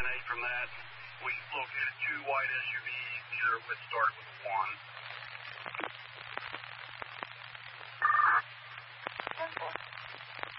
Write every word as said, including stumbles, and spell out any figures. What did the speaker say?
ten eight from that. We located two white S U Vs, either with start with one.